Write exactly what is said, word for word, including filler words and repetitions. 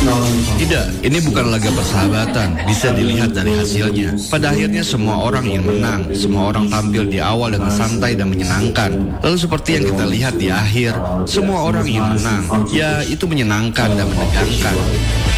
Tidak, ini bukan laga persahabatan. Bisa dilihat dari hasilnya. Pada akhirnya semua orang yang menang. Semua orang tampil di awal dengan santai dan menyenangkan. Lalu seperti yang kita lihat di akhir, semua orang yang menang. Ya, itu menyenangkan dan menegangkan.